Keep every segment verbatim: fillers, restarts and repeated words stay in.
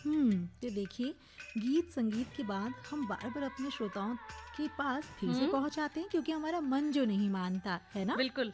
हम्म तो देखिए, गीत संगीत के बाद हम बार बार अपने श्रोताओं के पास फिर से हम्म। पहुंच आते हैं क्योंकि हमारा मन जो नहीं मानता है ना। बिल्कुल।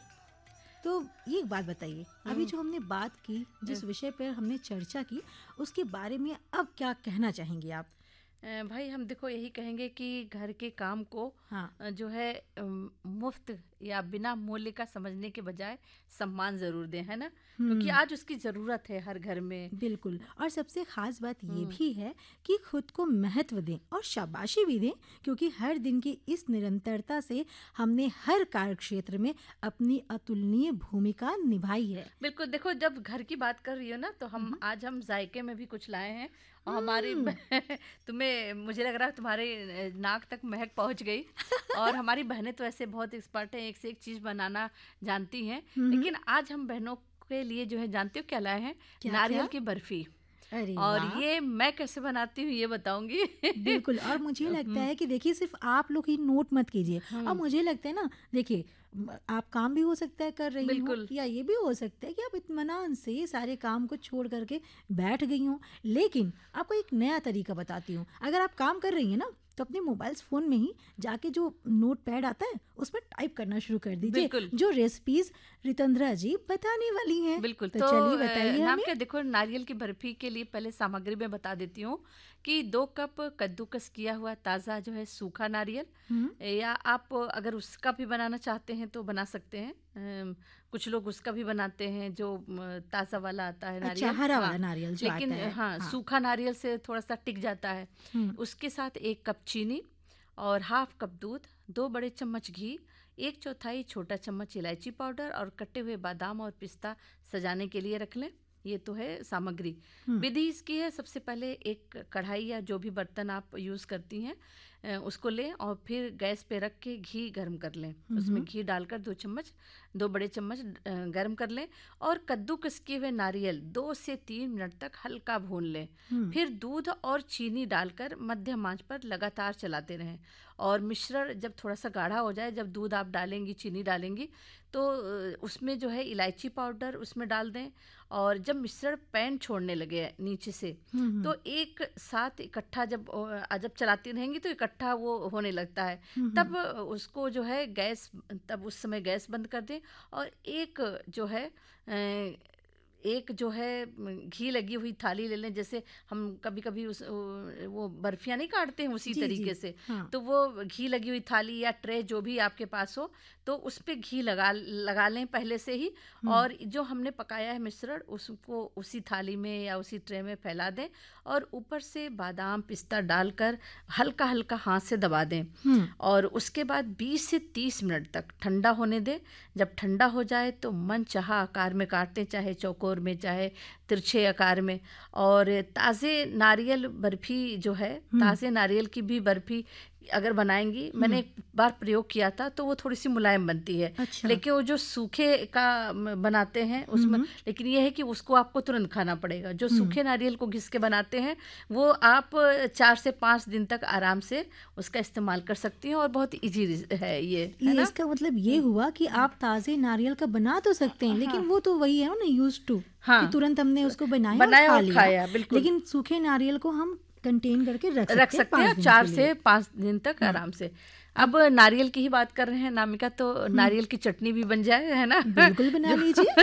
तो ये एक बात बताइए, अभी हम्म। जो हमने बात की, अ, जिस विषय पर हमने चर्चा की, उसके बारे में अब क्या कहना चाहेंगे आप? अ, भाई हम देखो यही कहेंगे कि घर के काम को हाँ। अ, जो है अम, मुफ्त या बिना मूल्य का समझने के बजाय सम्मान जरूर दें, है ना। क्योंकि हम्म आज उसकी जरूरत है हर घर में। बिल्कुल। और सबसे खास बात ये हम्म। भी है कि खुद को महत्व दें और शाबाशी भी दें, क्योंकि हर दिन की इस निरंतरता से हमने हर कार्य क्षेत्र में अपनी अतुलनीय भूमिका निभाई है। बिल्कुल, देखो जब घर की बात कर रही हो ना, तो हम हम्म आज हम जायके में भी कुछ लाए हैं। और हमारी हम्म, तुम्हें मुझे लग रहा है तुम्हारे अ, नाक तक महक पहुंच गई। और हमारी बहनें तो ऐसे बहुत एक्सपर्ट हैं, एक से एक चीज़ बनाना जानती हैं। हम्म, लेकिन आज हम बहनों के लिए जो है जानते हो क्या लाए हैं? क्या क्या? नारियल की बर्फी। अरे और वाह! ये मैं कैसे बनाती हूँ ये बताऊंगी। बिल्कुल। और मुझे लगता हम्म। है कि देखिए, सिर्फ आप लोग ही नोट मत कीजिए। और हम्म। मुझे लगता है ना, देखिए, म- आप काम भी हो सकता है कर रही हो, बिल्कुल। या ये भी हो सकता है कि आप इत्मीनान से सारे काम को छोड़ करके बैठ गई हो। लेकिन आपको एक नया तरीका बताती हूँ। अगर आप काम कर रही हैं ना, तो अपने मोबाइल फ़ोन में ही जाके जो नोट पैड आता है उसमें टाइप करना शुरू कर दीजिए, बिल्कुल। जो रेसिपीज रितंद्रा जी बताने वाली हैं। बिल्कुल। तो तो चलिए अ, बताइए नाम हमें। क्या, देखो नारियल की बर्फी के लिए पहले सामग्री मैं बता देती हूँ कि दो कप कद्दूकस किया हुआ ताज़ा जो है सूखा नारियल, हम्म या आप अगर उसका भी बनाना चाहते हैं तो बना सकते हैं। अम, कुछ लोग उसका भी बनाते हैं जो म, ताज़ा वाला आता है अच्छा, नारियल। हरा हाँ। वाला नारियल जो आता लेकिन है। हाँ, हाँ। सूखा नारियल से थोड़ा सा टिक जाता है। हम्म उसके साथ एक कप चीनी और हाफ कप दूध, दो बड़े चम्मच घी, एक चौथाई छोटा चम्मच इलायची पाउडर और कटे हुए बादाम और पिस्ता सजाने के लिए रख लें। ये तो है सामग्री। हम्म विधि इसकी है, सबसे पहले एक कढ़ाई या जो भी बर्तन आप यूज़ करती हैं अ, उसको लें और फिर गैस पे रख के घी गर्म कर लें। उसमें हम्म घी डालकर दो चम्मच दो बड़े चम्मच अ, गर्म कर लें और कद्दूकस किए हुए नारियल दो से तीन मिनट तक हल्का भून लें। हम्म फिर दूध और चीनी डालकर मध्यम आंच पर लगातार चलाते रहें। और मिश्रण जब थोड़ा सा गाढ़ा हो जाए, जब दूध आप डालेंगी चीनी डालेंगी, तो अ, उसमें जो है इलायची पाउडर उसमें डाल दें। और जब मिश्रण पैन छोड़ने लगे नीचे से, हम्म तो एक साथ इकट्ठा जब अ, जब चलाती रहेंगी तो इकट्ठा वो होने लगता है। हम्म तब उसको जो है गैस तब उस समय गैस बंद कर दें। और एक जो है अ, एक जो है म, घी लगी हुई थाली ले लें। जैसे हम कभी कभी उस वो वो बर्फियाँ नहीं काटते हैं उसी जी जी। तरीके से। हाँ। तो वो घी लगी हुई थाली या ट्रे जो भी आपके पास हो, तो उस पे घी लगा लगा लें पहले से ही। हम्म और जो हमने पकाया है मिश्रण उसको उसी थाली में या उसी ट्रे में फैला दें और ऊपर से बादाम पिस्ता डालकर हल्का हल्का हाथ से दबा दें। हम्म और उसके बाद बीस से तीस मिनट तक ठंडा होने दें। जब ठंडा हो जाए तो मन चाहा आकार में काटें, चाहे चौकोर में चाहे तिरछे आकार में। और ताज़े नारियल बर्फ़ी जो है, हम्म ताज़े नारियल की भी बर्फ़ी अगर बनाएंगी, मैंने हम्म एक बार प्रयोग किया था तो वो थोड़ी सी मुलायम बनती है। अच्छा। लेकिन वो जो सूखे का म, बनाते हैं उसमें, हम्म लेकिन ये है कि उसको आपको तुरंत खाना पड़ेगा। जो हम्म सूखे नारियल को घिस के बनाते हैं वो आप चार से पाँच दिन तक आराम से उसका इस्तेमाल कर सकती हैं और बहुत इजी है ये, है ये ना। इसका मतलब ये हम्म। हुआ कि आप ताज़े नारियल का बना तो सकते हैं, हाँ। लेकिन वो तो वही है ना, यूज टू, कि हाँ, तुरंत हमने उसको बनाया और बनाया खा और लिया। खाया, बिल्कुल। लेकिन सूखे नारियल को हम कंटेन करके रख रख सकते हैं सकते पाँच हैं दिन चार के लिए। से पाँच दिन तक हाँ। आराम से। अब अब नारियल की ही बात कर रहे हैं नामिका, तो हम्म नारियल की चटनी भी बन जाए, है ना। बिल्कुल बना जो लीजिए।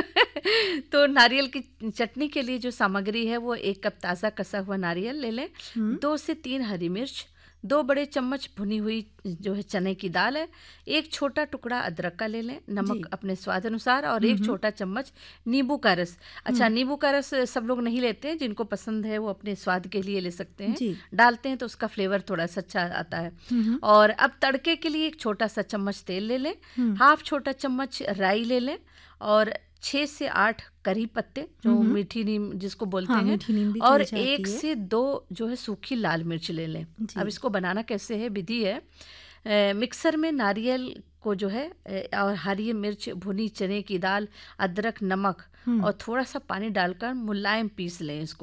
तो नारियल की चटनी के लिए जो सामग्री है वो एक कप ताज़ा कसा हुआ नारियल ले लें, हम्म दो से तीन हरी मिर्च, दो बड़े चम्मच भुनी हुई जो है चने की दाल है, एक छोटा टुकड़ा अदरक का ले लें, जी। नमक अपने स्वाद अनुसार और हम्म एक हम्म छोटा चम्मच नींबू का रस। अच्छा, हम्म, नींबू का रस सब लोग नहीं लेते हैं, जिनको पसंद है वो अपने स्वाद के लिए ले सकते हैं। जी। डालते हैं तो उसका फ्लेवर थोड़ा सा अच्छा आता है। हम्म और अब तड़के के लिए एक छोटा सा चम्मच तेल ले लें, हम्म हाफ छोटा चम्मच राई ले लें और छः से आठ करी पत्ते जो हम्म मीठी नीम जिसको बोलते हाँ, हैं, मीठी नीम भी और चल एक जाती है। से दो जो है सूखी लाल मिर्च ले लें। जी। अब इसको बनाना कैसे है, विधि है। अ, मिक्सर में नारियल को जो है अ, और हरी मिर्च, भुनी चने की दाल, अदरक, नमक हम्म और थोड़ा सा पानी डालकर मुलायम पीस लें इसको।